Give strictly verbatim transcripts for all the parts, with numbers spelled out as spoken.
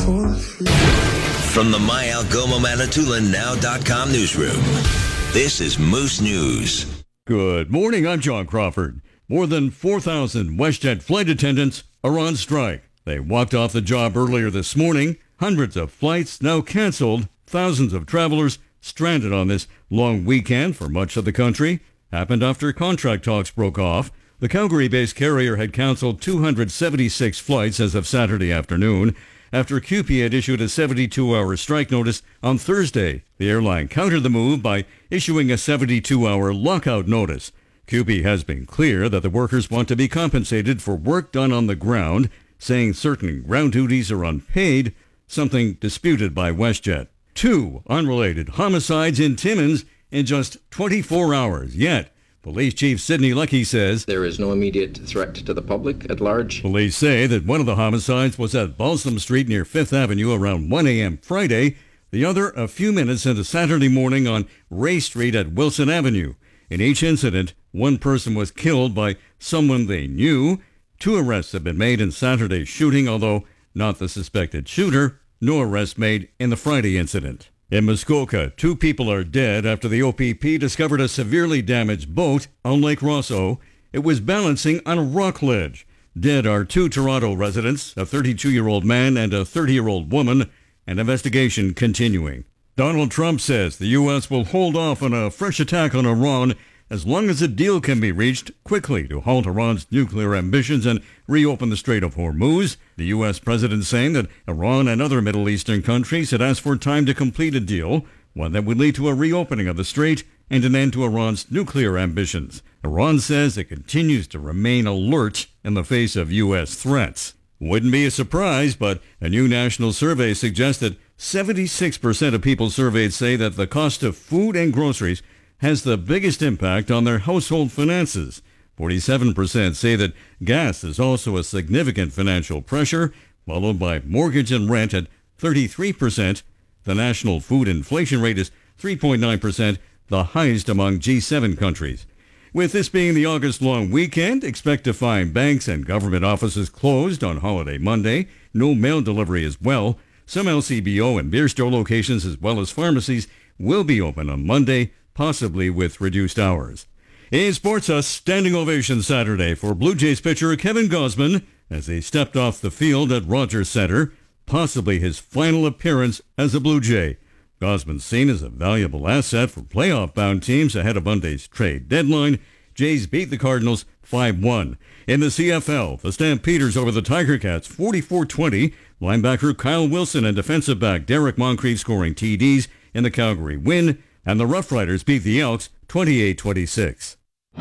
From the My Algoma Manitoulin Now dot com newsroom, this is Moose News. Good morning, I'm John Crawford. More than four thousand WestJet flight attendants are on strike. They walked off the job earlier this morning. Hundreds of flights now canceled. Thousands of travelers stranded on this long weekend for much of the country. Happened after contract talks broke off. The Calgary-based carrier had canceled two hundred seventy-six flights as of Saturday afternoon after C U P E had issued a seventy-two hour strike notice on Thursday. The airline countered the move by issuing a seventy-two hour lockout notice. C U P E has been clear that the workers want to be compensated for work done on the ground, saying certain ground duties are unpaid, something disputed by WestJet. Two unrelated homicides in Timmins in just twenty-four hours. Yet, Police Chief Sidney Leckie says there is no immediate threat to the public at large. Police say that one of the homicides was at Balsam Street near Fifth Avenue around one a.m. Friday. The other a few minutes into Saturday morning on Ray Street at Wilson Avenue. In each incident, one person was killed by someone they knew. Two arrests have been made in Saturday's shooting, although not the suspected shooter. No arrests made in the Friday incident. In Muskoka, two people are dead after the O P P discovered a severely damaged boat on Lake Rosso. It was balancing on a rock ledge. Dead are two Toronto residents, a thirty-two-year-old man and a thirty-year-old woman. An investigation continuing. Donald Trump says the U S will hold off on a fresh attack on Iran as long as a deal can be reached quickly to halt Iran's nuclear ambitions and reopen the Strait of Hormuz. The U S president saying that Iran and other Middle Eastern countries had asked for time to complete a deal, one that would lead to a reopening of the strait and an end to Iran's nuclear ambitions. Iran says it continues to remain alert in the face of U S threats. Wouldn't be a surprise, but a new national survey suggests that seventy-six percent of people surveyed say that the cost of food and groceries has the biggest impact on their household finances. forty-seven percent say that gas is also a significant financial pressure, followed by mortgage and rent at thirty-three percent. The national food inflation rate is three point nine percent, the highest among G seven countries. With this being the August long weekend, expect to find banks and government offices closed on holiday Monday. No mail delivery as well. Some L C B O and beer store locations as well as pharmacies will be open on Monday, possibly with reduced hours. In sports, a standing ovation Saturday for Blue Jays pitcher Kevin Gausman as he stepped off the field at Rogers Center, possibly his final appearance as a Blue Jay. Gausman seen as a valuable asset for playoff-bound teams ahead of Monday's trade deadline. Jays beat the Cardinals five one. In the C F L, the Stampeders over the Tiger Cats forty-four twenty. Linebacker Kyle Wilson and defensive back Derek Moncrief scoring T Ds in the Calgary win. And the Rough Riders beat the Elks twenty-eight twenty-six.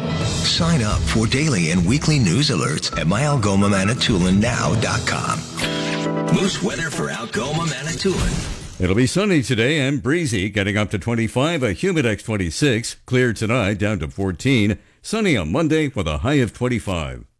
Sign up for daily and weekly news alerts at My Algoma Manitoulin Now dot com. Moose weather for Algoma Manitoulin. It'll be sunny today and breezy, getting up to twenty-five, a Humidex twenty-six. Clear tonight, down to fourteen. Sunny on Monday with a high of twenty-five.